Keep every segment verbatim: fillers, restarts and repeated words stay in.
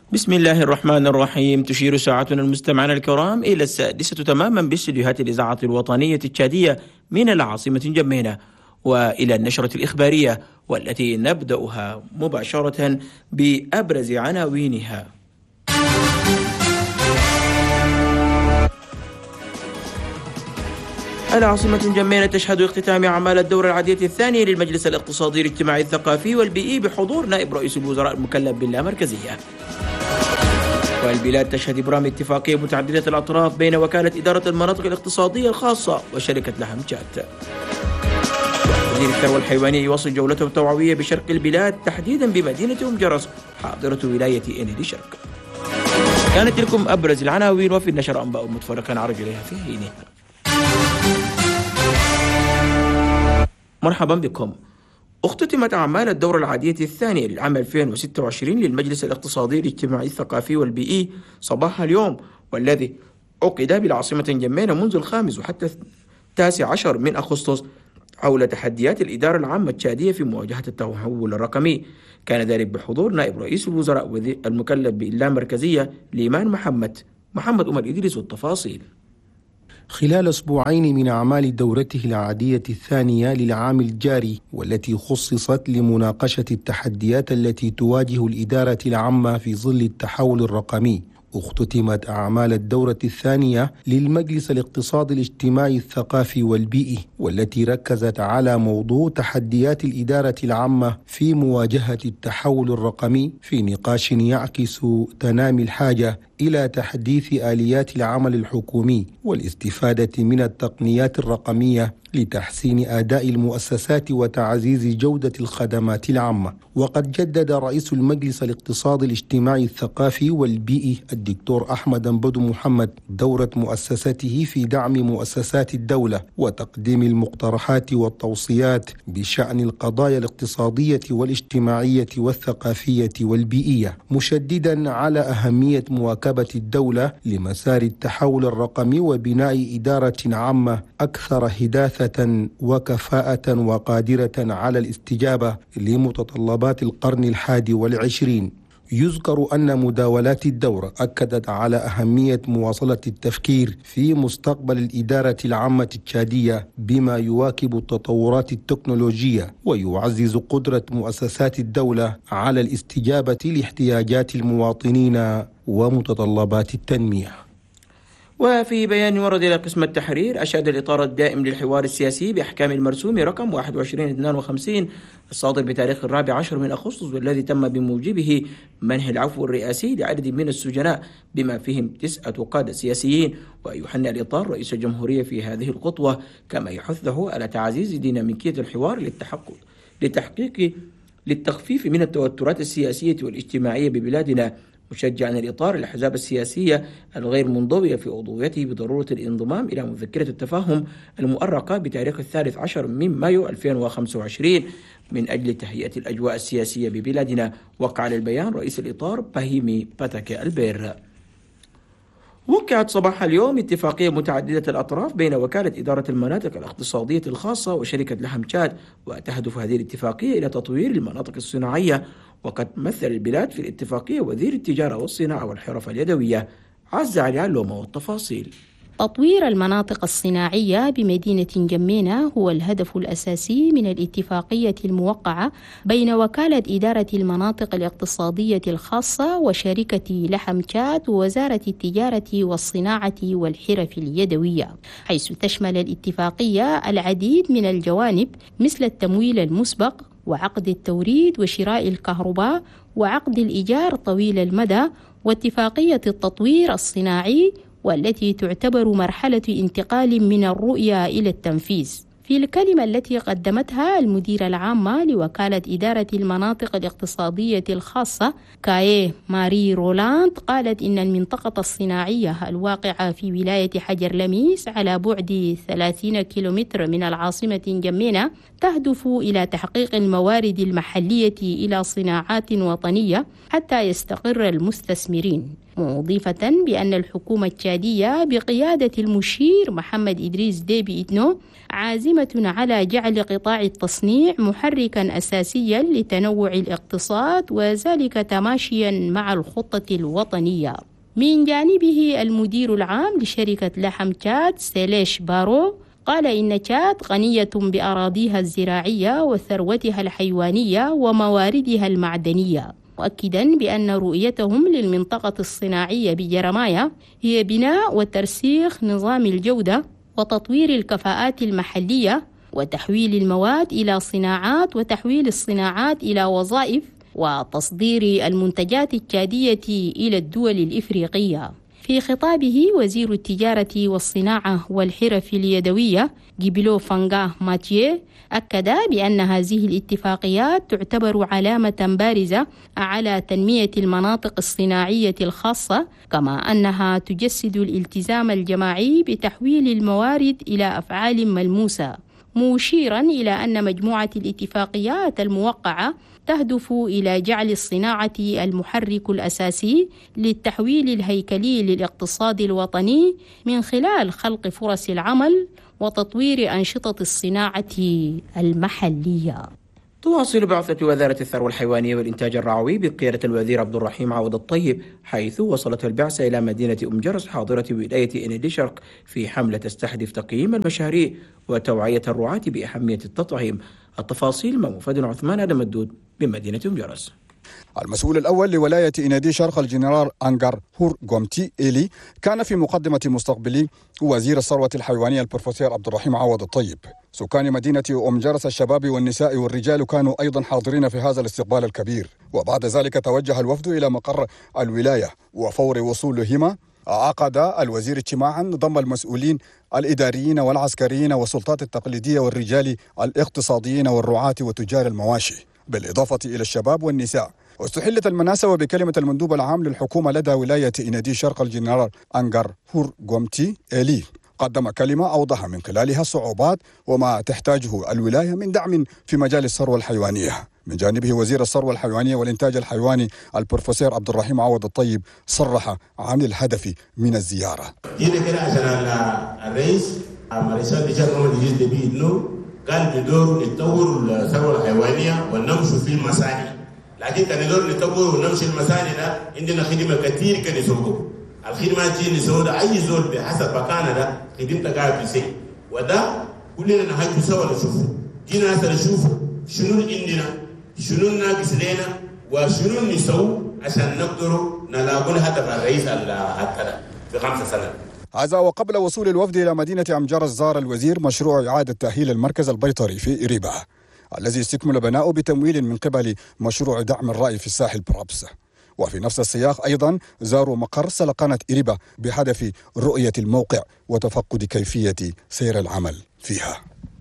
بسم الله الرحمن الرحيم. تشير ساعتنا المستمعين الكرام إلى السادسة تماما باستديوهات الإذاعة الوطنية التشادية من العاصمة جمينة، وإلى النشرة الإخبارية والتي نبدأها مباشرة بأبرز عناوينها. العاصمة جمينة تشهد اختتام أعمال الدورة العادية الثانية للمجلس الاقتصادي الاجتماعي الثقافي والبيئي بحضور نائب رئيس الوزراء المكلف باللامركزية. والبلاد تشهد إبرام اتفاقية متعددة الأطراف بين وكالة إدارة المناطق الاقتصادية الخاصة وشركة لحم جات. وزير الثروة الحيوانية يواصل جولته التوعوية بشرق البلاد تحديدا بمدينة أم جرس حاضرة ولاية إنيلي شرق. كانت لكم أبرز العناوين، وفي النشر أنباء متفرقة نعرج إليها في حينها. مرحبا بكم. اختتمت أعمال الدورة العادية الثانية للعام ألفين وستة وعشرين للمجلس الاقتصادي الاجتماعي الثقافي والبيئي صباح اليوم، والذي عقد بالعاصمة جمينة منذ الخامس وحتى التاسع عشر من أغسطس حول تحديات الإدارة العامة التشادية في مواجهة التحول الرقمي. كان ذلك بحضور نائب رئيس الوزراء المكلف باللامركزية ليمان محمد محمد أمر إدريس والتفاصيل. خلال أسبوعين من أعمال دورته العادية الثانية للعام الجاري، والتي خصصت لمناقشة التحديات التي تواجه الإدارة العامة في ظل التحول الرقمي، اختتمت أعمال الدورة الثانية للمجلس الاقتصادي الاجتماعي الثقافي والبيئي، والتي ركزت على موضوع تحديات الإدارة العامة في مواجهة التحول الرقمي، في نقاش يعكس تنامي الحاجة إلى تحديث آليات العمل الحكومي والاستفادة من التقنيات الرقمية لتحسين أداء المؤسسات وتعزيز جودة الخدمات العامة. وقد جدد رئيس المجلس الاقتصادي الاجتماعي الثقافي والبيئي الدكتور أحمد بدو محمد دورة مؤسسته في دعم مؤسسات الدولة وتقديم المقترحات والتوصيات بشأن القضايا الاقتصادية والاجتماعية والثقافية والبيئية، مشددا على أهمية مواكبة الدولة لمسار التحول الرقمي وبناء إدارة عامة أكثر حداثة وكفاءة وقادرة على الاستجابة لمتطلبات القرن الحادي والعشرين. يذكر أن مداولات الدورة أكدت على أهمية مواصلة التفكير في مستقبل الإدارة العامة التشادية بما يواكب التطورات التكنولوجية ويعزز قدرة مؤسسات الدولة على الاستجابة لاحتياجات المواطنين ومتطلبات التنمية. وفي بيان ورد إلى قسم التحرير، أشاد الإطار الدائم للحوار السياسي بأحكام المرسوم رقم واحد وعشرين اثنين وخمسين الصادر بتاريخ الرابع عشر من أغسطس، والذي تم بموجبه منح العفو الرئاسي لعدد من السجناء بما فيهم تسعة قادة سياسيين. ويحنى الإطار رئيس الجمهورية في هذه الخطوة، كما يحثه على تعزيز ديناميكية الحوار للتحقق لتحقيق للتخفيف من التوترات السياسية والاجتماعية ببلادنا، مشجعا الإطار الأحزاب السياسية الغير منضوية في عضويته بضرورة الانضمام إلى مذكرة التفاهم المؤرقة بتاريخ الثالث عشر من مايو ألفين وخمسة وعشرين من أجل تهيئة الأجواء السياسية ببلادنا. وقع على البيان رئيس الإطار باهيمي باتاكي البير. وقعت صباح اليوم اتفاقية متعددة الأطراف بين وكالة إدارة المناطق الاقتصادية الخاصة وشركة لحم جات، وتهدف هذه الاتفاقية إلى تطوير المناطق الصناعية. وقد مثل البلاد في الاتفاقية وزير التجارة والصناعة والحرف اليدوية عز علي علومة والتفاصيل. تطوير المناطق الصناعية بمدينة جمينة هو الهدف الأساسي من الاتفاقية الموقعة بين وكالة إدارة المناطق الاقتصادية الخاصة وشركة لحم جات ووزارة التجارة والصناعة والحرف اليدوية، حيث تشمل الاتفاقية العديد من الجوانب مثل التمويل المسبق وعقد التوريد وشراء الكهرباء وعقد الإيجار طويل المدى واتفاقية التطوير الصناعي، والتي تعتبر مرحلة انتقال من الرؤية إلى التنفيذ. في الكلمة التي قدمتها المديرة العامة لوكالة إدارة المناطق الاقتصادية الخاصة كايه ماري رولاند، قالت إن المنطقة الصناعية الواقعة في ولاية حجر لميس على بعد ثلاثين كيلومتر من العاصمة جمينة تهدف إلى تحقيق الموارد المحلية إلى صناعات وطنية حتى يستقر المستثمرين. مضيفة بأن الحكومة التشادية بقيادة المشير محمد إدريس ديبي إتنو عازمة على جعل قطاع التصنيع محركا أساسيا لتنوع الاقتصاد، وذلك تماشيا مع الخطة الوطنية. من جانبه المدير العام لشركة لحم تشاد سيليش بارو قال إن تشاد غنية بأراضيها الزراعية وثروتها الحيوانية ومواردها المعدنية، مؤكدا بأن رؤيتهم للمنطقة الصناعية بجرمايا هي بناء وترسيخ نظام الجودة وتطوير الكفاءات المحلية وتحويل المواد إلى صناعات وتحويل الصناعات إلى وظائف وتصدير المنتجات التشادية إلى الدول الإفريقية. في خطابه وزير التجارة والصناعة والحرف اليدوية جيبلو فانغا ماتيه أكد بأن هذه الاتفاقيات تعتبر علامة بارزة على تنمية المناطق الصناعية الخاصة، كما أنها تجسد الالتزام الجماعي بتحويل الموارد إلى أفعال ملموسة، مشيرا إلى أن مجموعة الاتفاقيات الموقعة تهدف إلى جعل الصناعة المحرك الأساسي للتحويل الهيكلي للاقتصاد الوطني من خلال خلق فرص العمل وتطوير أنشطة الصناعة المحلية. تواصل بعثة وزارة الثروة الحيوانية والإنتاج الرعوي بقيادة الوزير عبد الرحيم عوض الطيب، حيث وصلت البعثة إلى مدينة أم جرس حاضرة ولاية إنيدي شرق في حملة تستهدف تقييم المشاريع وتوعية الرعاة بأهمية التطعيم. التفاصيل مع مفاد عثمان آدم الدود بمدينة أم جرس. المسؤول الأول لولاية إنيدي شرق الجنرال أنغار هور غومتي إيلي كان في مقدمة مستقبلي وزير الثروة الحيوانية البروفيسور عبد الرحيم عوض الطيب. سكان مدينة أم جرس الشباب والنساء والرجال كانوا أيضا حاضرين في هذا الاستقبال الكبير، وبعد ذلك توجه الوفد إلى مقر الولاية، وفور وصولهما عقد الوزير اجتماعا ضم المسؤولين الإداريين والعسكريين والسلطات التقليدية والرجال الاقتصاديين والرعاة وتجار المواشي، بالإضافة إلى الشباب والنساء. واستحلت المناسبة بكلمة المندوب العام للحكومة لدى ولاية إنيدي شرق الجنرال أنغار هور غومتي إيلي، قدم كلمة أوضح من خلالها الصعوبات وما تحتاجه الولاية من دعم في مجال الثروة الحيوانية. من جانبه وزير الثروة الحيوانية والإنتاج الحيواني البروفيسور عبد الرحيم عوض الطيب صرح عن الهدف من الزيارة. جينا كده عشان الرئيس الرئيس قال بدور نطور الثروة الحيوانية ونمشي في المصانع، لكن كان دور نطور ونمشي المصانع ده عندنا خدمة كثير كان يسوقه. الخدمة دي نسوي أي زول بحسب مكانه ده خدمته قاعد في سي، وده كلنا نحكي سوا نشوفه. جينا هسه نشوفه شنو عندنا، شنو ناقص لنا، وشنو نسوي عشان نقدر نلاقي الهدف الرئيس هكذا في خمسة سنة. هذا وقبل وصول الوفد إلى مدينة أم جرس زار الوزير مشروع إعادة تأهيل المركز البيطري في إريبا الذي استكمل بناؤه بتمويل من قبل مشروع دعم الرأي في الساحل برابس. وفي نفس السياق أيضا زاروا مقر سلقنة إريبا بهدف رؤية الموقع وتفقد كيفية سير العمل فيها.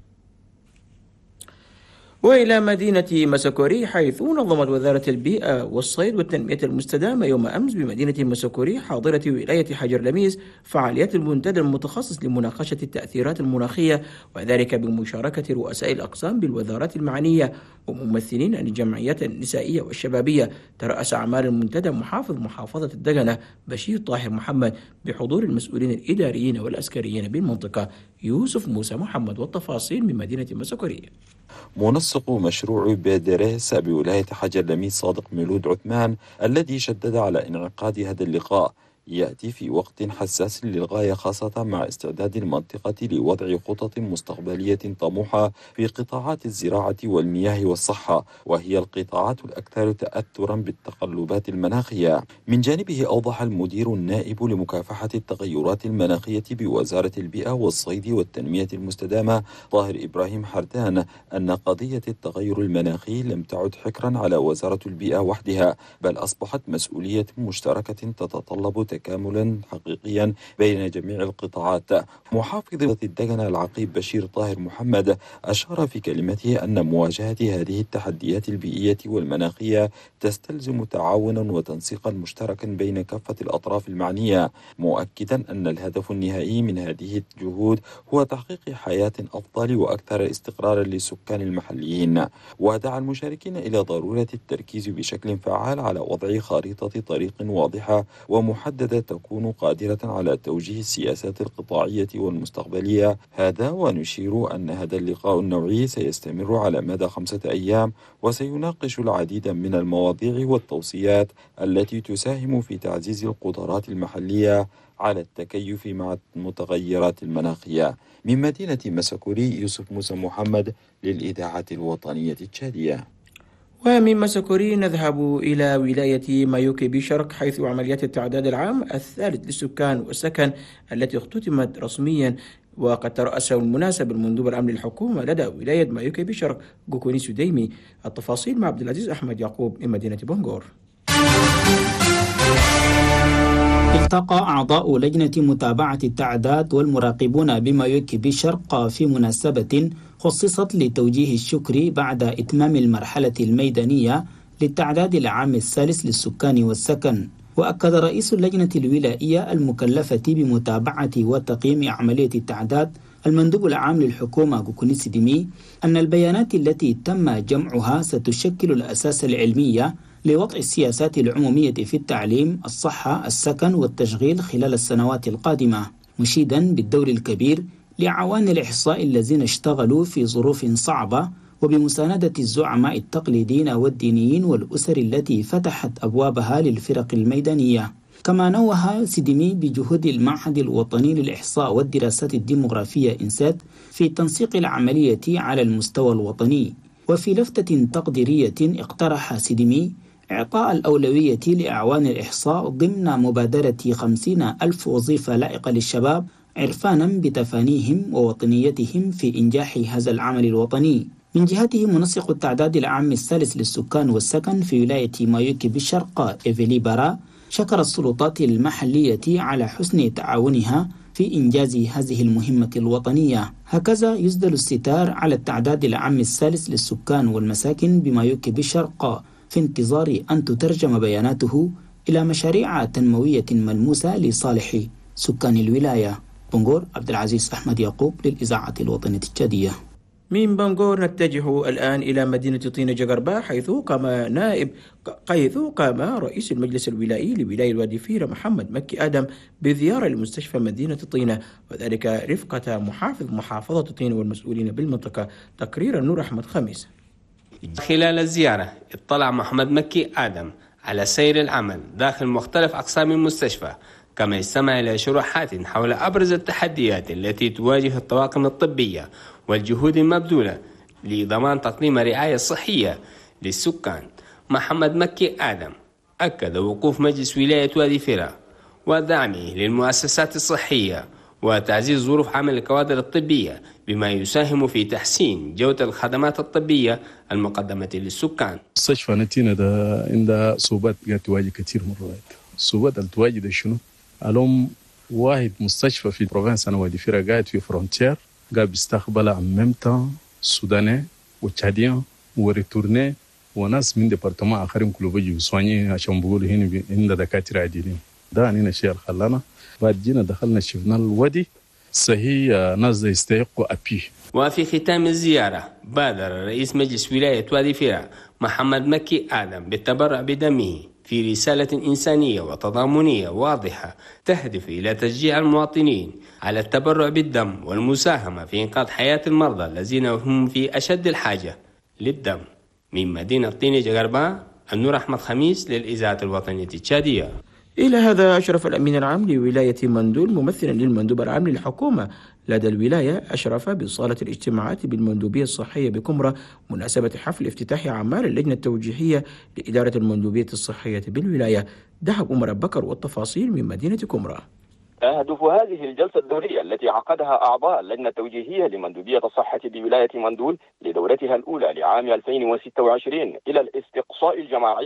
وإلى مدينة مسكوري، حيث نظمت وزارة البيئة والصيد والتنمية المستدامة يوم أمس بمدينة مسكوري حاضرة ولاية حجر لميس فعاليات المنتدى المتخصص لمناقشة التأثيرات المناخية، وذلك بمشاركة رؤساء الأقسام بالوزارات المعنية وممثلين عن الجمعيات النسائية والشبابية. ترأس أعمال المنتدى محافظ محافظة الدغنة بشير طاهر محمد بحضور المسؤولين الإداريين والعسكريين بالمنطقة يوسف موسى محمد. والتفاصيل من مدينة مسكوري. منسق مشروع بيدريس بولاية حجر لميس صادق ميلود عثمان الذي شدد على انعقاد هذا اللقاء يأتي في وقت حساس للغاية، خاصة مع استعداد المنطقة لوضع خطط مستقبلية طموحة في قطاعات الزراعة والمياه والصحة، وهي القطاعات الأكثر تأثرا بالتقلبات المناخية. من جانبه أوضح المدير النائب لمكافحة التغيرات المناخية بوزارة البيئة والصيد والتنمية المستدامة طاهر إبراهيم حردان أن قضية التغير المناخي لم تعد حكرا على وزارة البيئة وحدها، بل أصبحت مسؤولية مشتركة تتطلب تكاملا حقيقيا بين جميع القطاعات. محافظ الدغنة العقيب بشير طاهر محمد أشار في كلمته أن مواجهة هذه التحديات البيئية والمناخية تستلزم تعاونا وتنسيقا مشتركا بين كافة الأطراف المعنية، مؤكدا أن الهدف النهائي من هذه الجهود هو تحقيق حياة أفضل وأكثر استقرارا للسكان المحليين. ودعا المشاركين إلى ضرورة التركيز بشكل فعال على وضع خارطة طريق واضحة ومحددة تكون قادرة على توجيه السياسات القطاعية والمستقبلية. هذا ونشير أن هذا اللقاء النوعي سيستمر على مدى خمسة أيام وسيناقش العديد من المواضيع والتوصيات التي تساهم في تعزيز القدرات المحلية على التكيف مع المتغيرات المناخية. من مدينة مسكوري يوسف موسى محمد للإذاعة الوطنية التشادية. ومن مسكوري نذهب إلى ولاية مايوكي بشرق، حيث عمليات التعداد العام الثالث للسكان والسكن التي اختتمت رسميا وقد ترأس المناسب المندوب العام للحكومة لدى ولاية مايوكي بشرق جوكوني سوديمي. التفاصيل مع عبد العزيز أحمد يعقوب من مدينة بونغور. التقى أعضاء لجنة متابعة التعداد والمراقبون بمايوكي بشرق في مناسبة خصصت لتوجيه الشكر بعد إتمام المرحلة الميدانية للتعداد العام الثالث للسكان والسكن. وأكد رئيس اللجنة الولائية المكلفة بمتابعة وتقييم عملية التعداد المندوب العام للحكومة جوكوني سوديمي أن البيانات التي تم جمعها ستشكل الأساس العلمي لوضع السياسات العمومية في التعليم، الصحة، السكن والتشغيل خلال السنوات القادمة، مشيدا بالدور الكبير لعوان الإحصاء الذين اشتغلوا في ظروف صعبة وبمساندة الزعماء التقليديين والدينيين والأسر التي فتحت أبوابها للفرق الميدانية. كما نوه سوديمي بجهود المعهد الوطني للإحصاء والدراسات الديمغرافية إنسات في تنسيق العملية على المستوى الوطني. وفي لفتة تقديرية اقترح سوديمي إعطاء الأولوية لأعوان الإحصاء ضمن مبادرة خمسين ألف وظيفة لائقة للشباب، عرفانا بتفانيهم ووطنيتهم في إنجاح هذا العمل الوطني. من جهته منسق التعداد العام الثالث للسكان والسكن في ولاية مايوكي بشرق إيفيلي بارا شكر السلطات المحلية على حسن تعاونها في إنجاز هذه المهمة الوطنية. هكذا يسدل الستار على التعداد العام الثالث للسكان والمساكن بمايوكي بشرق في انتظار أن تترجم بياناته إلى مشاريع تنموية ملموسة لصالح سكان الولاية. بونغور، عبد العزيز أحمد يعقوب للإذاعة الوطنية التشادية. من بنغور نتجه الآن إلى مدينة طينة جغربا، حيث قام نائب حيث قام رئيس المجلس الولائي لولاية الوادي فيرة محمد مكي آدم بزيارة لمستشفى مدينة طينة، وذلك رفقة محافظ محافظة طينة والمسؤولين بالمنطقة. تقرير النور أحمد خميس. خلال الزيارة اطلع محمد مكي آدم على سير العمل داخل مختلف أقسام المستشفى، كما استمع إلى شروحات حول أبرز التحديات التي تواجه الطواقم الطبية والجهود المبذولة لضمان تقديم رعاية صحية للسكان. محمد مكي آدم أكد وقوف مجلس ولاية وادي فيرة ودعمه للمؤسسات الصحية وتعزيز ظروف عمل الكوادر الطبية بما يساهم في تحسين جودة الخدمات الطبية المقدمة للسكان. مستشفى نتينا ده عندها صعوبات قاعد تواجه كثير مرات. الصعوبات اللي تواجه شنو؟ اليوم واحد مستشفى في بروفنس أنا وادي فيرة قاعد في فرونتير قاعد بيستقبل عممتا سوداني وتشاديان وريتورني وناس من ديبارتمان آخرين كله بيجوا يسواني عشان بيقولوا هنا عند دكاترة عاديين. ده هنا الشيء اللي خلانا بعد جينا دخلنا شفنا الوادي صحيح ناس يستحقوا أبي. وفي ختام الزيارة بادر رئيس مجلس ولاية وادي فيرة محمد مكي آدم بالتبرع بدمه في رسالة إنسانية وتضامنية واضحة تهدف إلى تشجيع المواطنين على التبرع بالدم والمساهمة في إنقاذ حياة المرضى الذين هم في أشد الحاجة للدم. من مدينة طينة جغربا، النور أحمد خميس للإذاعة الوطنية التشادية. إلى هذا أشرف الأمين العام لولاية مندول ممثلا للمندوب العام للحكومة لدى الولاية أشرف بصالة الاجتماعات بالمندوبية الصحية بكمرة مناسبة حفل افتتاح أعمال اللجنة التوجيهية لإدارة المندوبية الصحية بالولاية. دهب عمر بكر والتفاصيل من مدينة كمرة. تهدف هذه الجلسة الدورية التي عقدها أعضاء اللجنة التوجيهية لمندوبية الصحة بولاية مندول لدورتها الأولى لعام ألفين وستة وعشرين إلى الاستقصاء الجماعي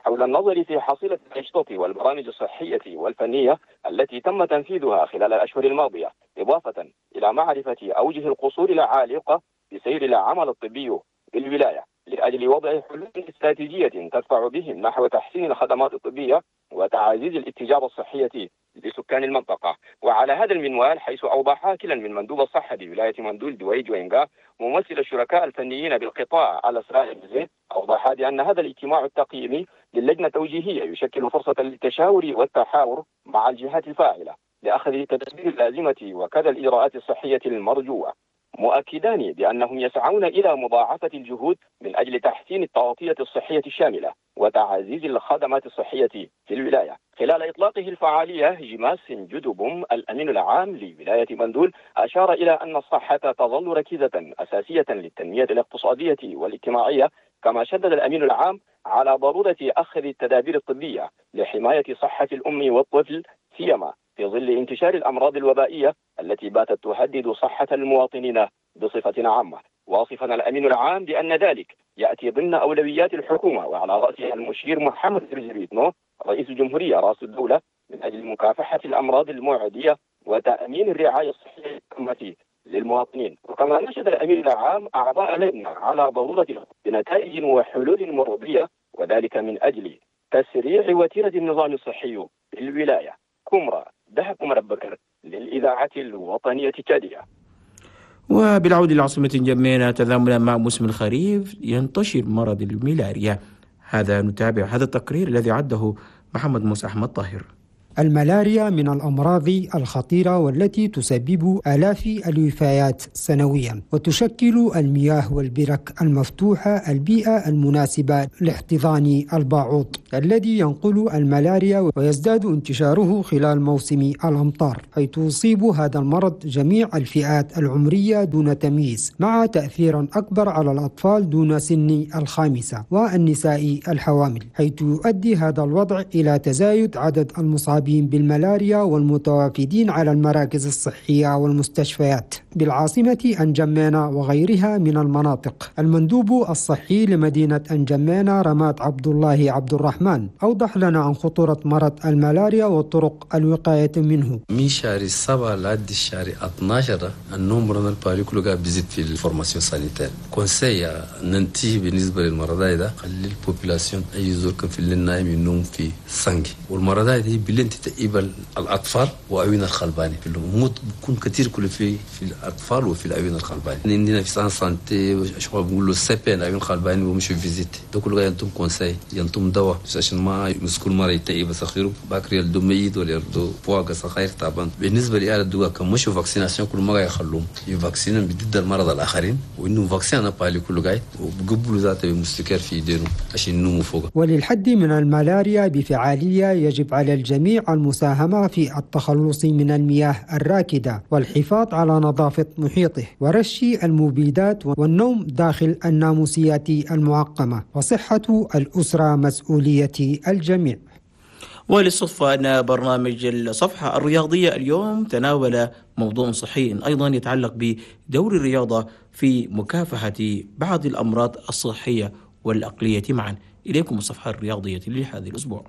حول النظر في حصيلة الأنشطة والبرامج الصحية والفنية التي تم تنفيذها خلال الأشهر الماضية، إضافة إلى معرفة أوجه القصور العالقة بسير العمل الطبي بالولاية لأجل وضع حلول استراتيجية تدفع بهم نحو تحسين الخدمات الطبية وتعزيز الاستجابة الصحية لسكان المنطقة. وعلى هذا المنوال، حيث أوضح حاكلا من مندوب الصحة بولاية مندول دويج وينغا ممثل الشركاء الفنيين بالقطاع على إسراء الجزيرة، أوضح بأن هذا الاجتماع التقييمي للجنة التوجيهية يشكل فرصة للتشاور والتحاور مع الجهات الفاعلة لأخذ التدابير اللازمة وكذا الإجراءات الصحية المرجوة، مؤكدان بأنهم يسعون إلى مضاعفة الجهود من أجل تحسين التغطية الصحية الشاملة وتعزيز الخدمات الصحية في الولاية. خلال إطلاقه الفعالية، جماس جدبم الأمين العام لولاية مندول أشار إلى أن الصحة تظل ركيزة أساسية للتنمية الاقتصادية والاجتماعية، كما شدد الأمين العام على ضرورة أخذ التدابير الطبية لحماية صحة الأم والطفل، سيما في ظل انتشار الأمراض الوبائية التي باتت تهدد صحة المواطنين بصفة عامة، واصفا الأمين العام بأن ذلك يأتي ضمن أولويات الحكومة وعلى رأسها المشير محمد رزبيتنو رئيس الجمهورية رأس الدولة من أجل مكافحة الأمراض المعدية وتأمين الرعاية الصحية التامة للمواطنين. وكما نشد الأمين العام أعضاء لجنة على ضرورة بنتائج وحلول مرضية، وذلك من أجل تسريع وتيرة النظام الصحي في الولاية. كمرة دهب عمر بكر للإذاعة الوطنية التالية. وبالعودة لعاصمة جمينة، تزامنا مع موسم الخريف ينتشر مرض الملاريا. هذا نتابع هذا التقرير الذي عده محمد موسى أحمد طاهر. الملاريا من الأمراض الخطيرة والتي تسبب آلاف الوفيات سنويا، وتشكل المياه والبرك المفتوحة البيئة المناسبة لاحتضان الباعوض الذي ينقل الملاريا، ويزداد انتشاره خلال موسم الأمطار، حيث يصيب هذا المرض جميع الفئات العمرية دون تمييز، مع تأثير أكبر على الأطفال دون سن الخامسة والنساء الحوامل، حيث يؤدي هذا الوضع إلى تزايد عدد المصابين بالملاريا والمتوافدين على المراكز الصحية والمستشفيات بالعاصمة أنجمينة وغيرها من المناطق. المندوب الصحي لمدينة أنجمينة رمات عبد الله عبد الرحمن أوضح لنا عن خطورة مرض الملاريا وطرق الوقاية منه. من شهر السابع لحد الشهر اثناشر النمبر من الباريكولو قاعد بيزيد في الفورماسيون سانيتير. كونسي ننتهي بالنسبة للمرضى ده خلي البوبولاسيون أي زور كان في الليل نايم ينوم في سانجي، والمرضى دي بلنت تقيبل الأطفال وأوين الخلباني في الموت بيكون كتير كله في في الأطفال وفي الأوين الخلباني. عندنا في سان سانتي شو بنقول له سبين أوين الخلباني ومش فيزيت ده كله ينتم كونسي ينتم دواء عشان ما مسكول مرة يتقيب سخيره باكري يلدو ميت ولا يلدو فواق سخير طبعا. بالنسبة لي أنا الدواء كمش فاكسيناسيون كل ما يخلوهم يفاكسينهم ضد المرضى الآخرين، وإنه فاكسين أنا بالي كله قاعد وبقبلوا ذاته بمستكر في دينه عشان ينوموا فوق. وللحد من الملاريا بفعالية يجب على الجميع المساهمة في التخلص من المياه الراكدة والحفاظ على نظافة محيطه ورش المبيدات والنوم داخل الناموسيات المعقمة، وصحة الأسرة مسؤولية الجميع. وللصدفة أن برنامج الصفحة الرياضية اليوم تناول موضوع صحي أيضا يتعلق بدور الرياضة في مكافحة بعض الأمراض الصحية والعقلية معا. إليكم الصفحة الرياضية لهذا الأسبوع.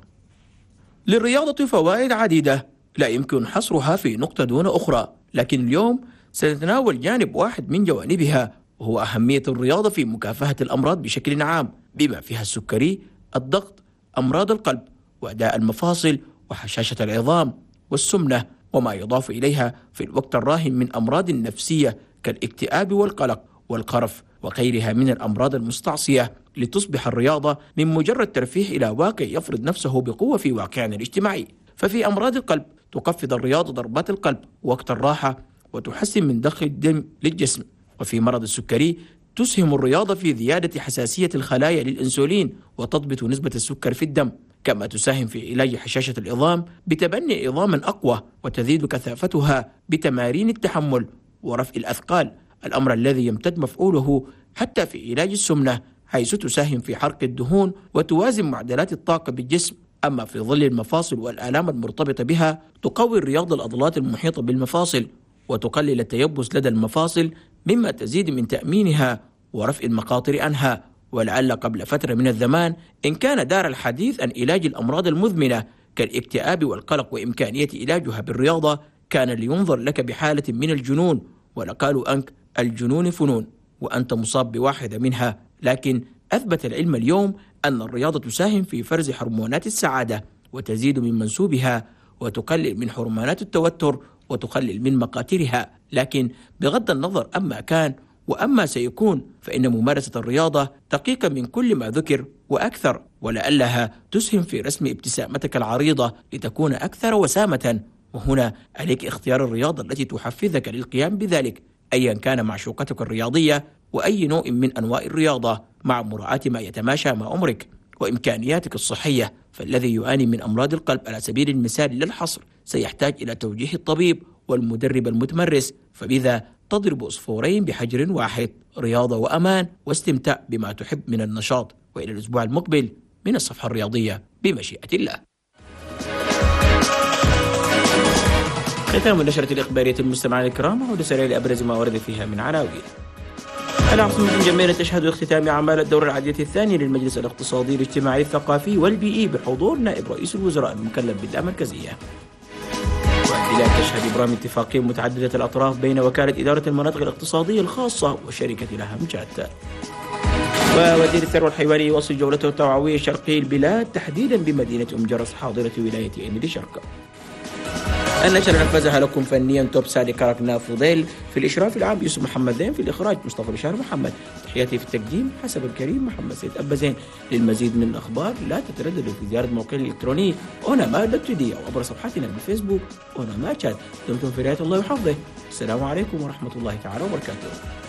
للرياضة فوائد عديدة لا يمكن حصرها في نقطة دون أخرى، لكن اليوم سنتناول جانب واحد من جوانبها، وهو أهمية الرياضة في مكافحة الأمراض بشكل عام، بما فيها السكري، الضغط، أمراض القلب، وأداء المفاصل، وهشاشة العظام، والسمنة، وما يضاف إليها في الوقت الراهن من أمراض نفسية كالاكتئاب والقلق والقرف وغيرها من الأمراض المستعصية، لتصبح الرياضة من مجرد ترفيه إلى واقع يفرض نفسه بقوة في واقعنا الاجتماعي. ففي أمراض القلب تخفض الرياضة ضربات القلب وقت الراحة وتحسن من ضخ الدم للجسم. وفي مرض السكري تسهم الرياضة في زيادة حساسية الخلايا للأنسولين وتضبط نسبة السكر في الدم، كما تساهم في علاج حشاشة العظام بتبني عظام أقوى وتزيد كثافتها بتمارين التحمل ورفع الأثقال، الأمر الذي يمتد مفعوله حتى في علاج السمنة، حيث تساهم في حرق الدهون وتوازن معدلات الطاقة بالجسم. أما في ظل المفاصل والآلام المرتبطة بها تقوي الرياضة العضلات المحيطة بالمفاصل وتقلل التيبس لدى المفاصل، مما تزيد من تأمينها ورفع المخاطر عنها ولعل قبل فترة من الزمان إن كان دار الحديث عن علاج الأمراض المزمنة كالاكتئاب والقلق وإمكانية علاجها بالرياضة، كان لينظر لك بحالة من الجنون ولقالوا أنك الجنون فنون وأنت مصاب بواحدة منها. لكن أثبت العلم اليوم أن الرياضة تساهم في فرز هرمونات السعادة وتزيد من منسوبها وتقلل من هرمونات التوتر وتقلل من مقاتلها. لكن بغض النظر أما كان وأما سيكون، فإن ممارسة الرياضة دقيقة من كل ما ذكر وأكثر، ولعلها تسهم في رسم ابتسامتك العريضة لتكون أكثر وسامة. وهنا عليك اختيار الرياضة التي تحفزك للقيام بذلك، أيا كان معشوقتك الرياضية وأي نوع من أنواع الرياضة، مع مراعاة ما يتماشى مع عمرك وإمكانياتك الصحية. فالذي يعاني من أمراض القلب على سبيل المثال للحصر سيحتاج إلى توجيه الطبيب والمدرب المتمرس، فبذا تضرب عصفورين بحجر واحد، رياضة وأمان واستمتاع بما تحب من النشاط. وإلى الأسبوع المقبل من الصفحة الرياضية بمشيئة الله. ختام النشرة الإخبارية المستمعين الكرام، عود سريع لأبرز ما ورد فيها من عناوين. العاصمة جميلة تشهد اختتام أعمال الدورة العادية الثانية للمجلس الاقتصادي الاجتماعي الثقافي والبيئي بحضور نائب رئيس الوزراء المكلف باللامركزية. والبلاد تشهد إبرام اتفاقية متعددة الأطراف بين وكالة إدارة المناطق الاقتصادية الخاصة وشركة لها مجات. ووزير الثروة الحيوانية يواصل جولته التوعوية شرقي البلاد تحديدا بمدينة أم جرس حاضرة ولاية إنلي شرق. النشرة نفذها لكم فنيا توب سالي كاركنا فضيل، في الإشراف العام يوسف محمد زين، في الإخراج مصطفى بشار محمد، تحياتي في التقديم حسب الكريم محمد سيد أبا زين. للمزيد من الأخبار لا تترددوا في زيارة موقعنا الإلكتروني أوناما دوت دي أو عبر صفحتنا بالفيسبوك أوناما تشات. دمتم في رعاية الله وحفظه. السلام عليكم ورحمة الله تعالى وبركاته.